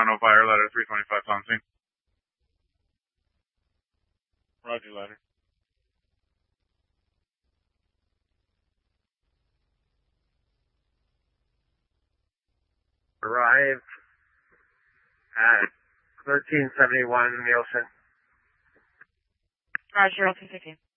Toronto Fire, ladder 325 on scene. Roger, ladder. Arrived at 1371 Nielsen. Roger, 215.